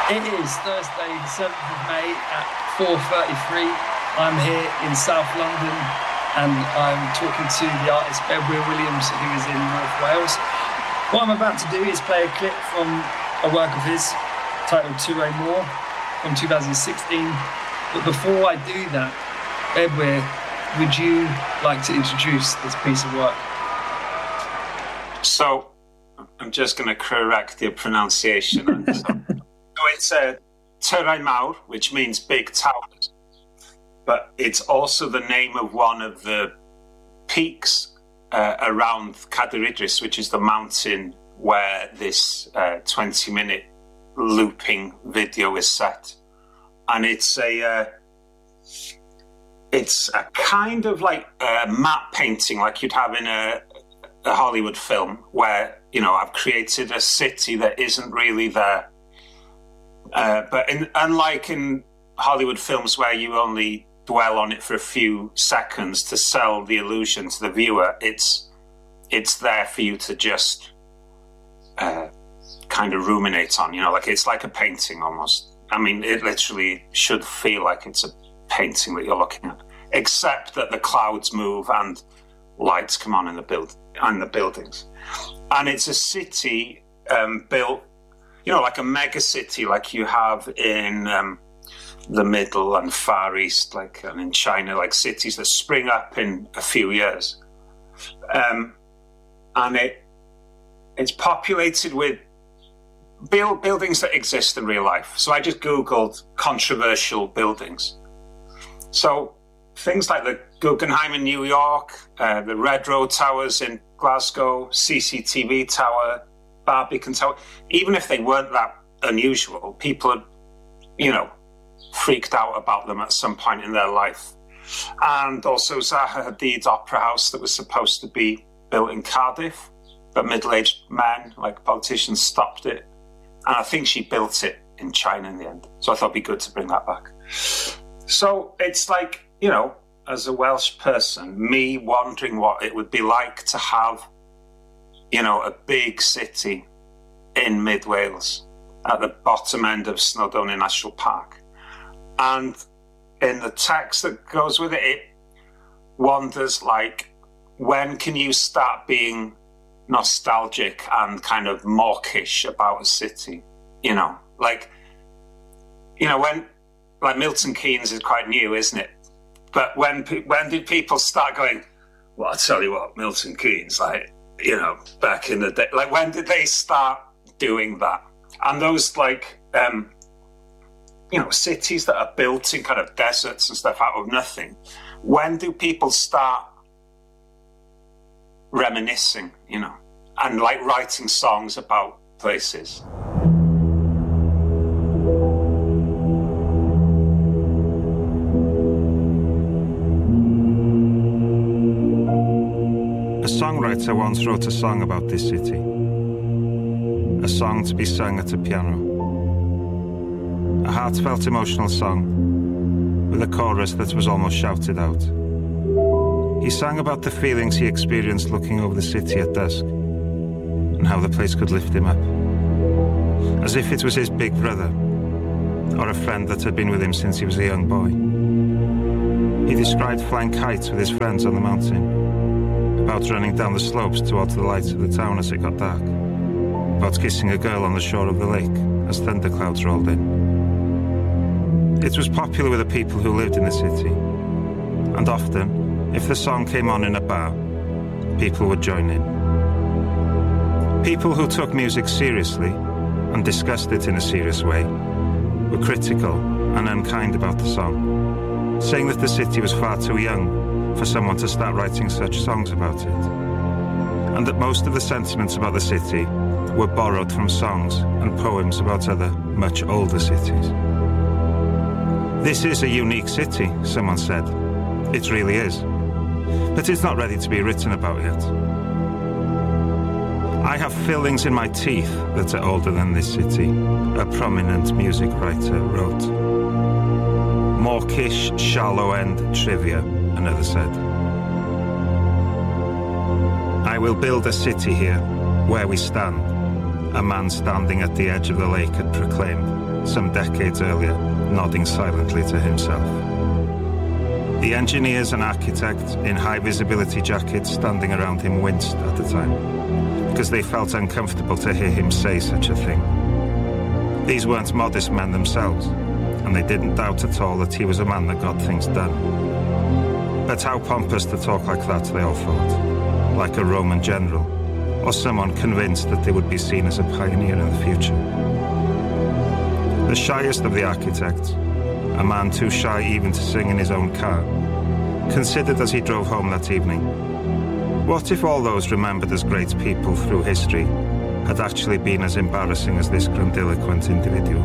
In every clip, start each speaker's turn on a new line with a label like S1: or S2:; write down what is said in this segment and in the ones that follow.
S1: It is Thursday, the 7th of May at 4:33. I'm here in South London and I'm talking to the artist Bedwyr Williams, who is in North Wales. What I'm about to do is play a clip from a work of his titled Toure Mor from 2016. But before I do that, Bedwyr, would you like to introduce this piece of work?
S2: So, I'm just going to correct your pronunciation. So it's a Toure Mawr, which means big towers, but it's also the name of one of the peaks around Cadair Idris, which is the mountain where this 20-minute looping video is set. And it's a kind of like a map painting, like you'd have in a Hollywood film, where, you know, I've created a city that isn't really there. But unlike in Hollywood films where you only dwell on it for a few seconds to sell the illusion to the viewer, it's there for you to just kind of ruminate on, you know, like it's like a painting almost. I mean, it literally should feel like it's a painting that you're looking at, except that the clouds move and lights come on in the buildings. And it's a city built, you know, like a mega city, like you have in the Middle and Far East, like and in China, like cities that spring up in a few years. And it's populated with buildings that exist in real life. So I just Googled controversial buildings. So things like the Guggenheim in New York, the Red Road Towers in Glasgow, CCTV Tower, Barbican Tower, even if they weren't that unusual, people had, you know, freaked out about them at some point in their life. And also Zaha Hadid's opera house that was supposed to be built in Cardiff, but middle-aged men, like politicians, stopped it. And I think she built it in China in the end. So I thought it'd be good to bring that back. So it's like, you know, as a Welsh person, me wondering what it would be like to have, you know, a big city in mid-Wales at the bottom end of Snowdonia National Park. And in the text that goes with it, it wonders, like, when can you start being nostalgic and kind of mawkish about a city? You know, when, like Milton Keynes is quite new, isn't it? But when did people start going, well, I'll tell you what, Milton Keynes, like, you know, back in the day, like when did they start doing that? And those like, you know, cities that are built in kind of deserts and stuff out of nothing, when do people start reminiscing, you know, and like writing songs about places?
S3: A songwriter once wrote a song about this city. A song to be sung at a piano. A heartfelt, emotional song with a chorus that was almost shouted out. He sang about the feelings he experienced looking over the city at dusk and how the place could lift him up. As if it was his big brother or a friend that had been with him since he was a young boy. He described flying kites with his friends on the mountain, about running down the slopes towards the lights of the town as it got dark, about kissing a girl on the shore of the lake as thunderclouds rolled in. It was popular with the people who lived in the city, and often, if the song came on in a bar, people would join in. People who took music seriously and discussed it in a serious way were critical and unkind about the song, saying that the city was far too young for someone to start writing such songs about it, and that most of the sentiments about the city were borrowed from songs and poems about other, much older cities. This is a unique city, someone said. It really is. But it's not ready to be written about yet. I have fillings in my teeth that are older than this city, a prominent music writer wrote. Mawkish, shallow-end trivia, another said. I will build a city here, where we stand, a man standing at the edge of the lake had proclaimed, some decades earlier, nodding silently to himself. The engineers and architects in high-visibility jackets standing around him winced at the time, because they felt uncomfortable to hear him say such a thing. These weren't modest men themselves, and they didn't doubt at all that he was a man that got things done. But how pompous to talk like that, they all thought, like a Roman general, or someone convinced that they would be seen as a pioneer in the future. The shyest of the architects, a man too shy even to sing in his own car, considered as he drove home that evening, what if all those remembered as great people through history had actually been as embarrassing as this grandiloquent individual?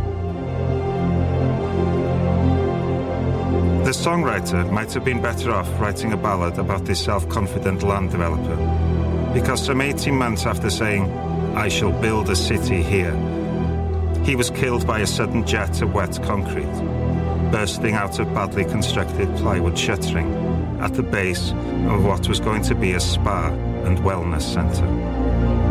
S3: The songwriter might have been better off writing a ballad about this self-confident land developer, because some 18 months after saying, "I shall build a city here," he was killed by a sudden jet of wet concrete, bursting out of badly constructed plywood shuttering at the base of what was going to be a spa and wellness centre.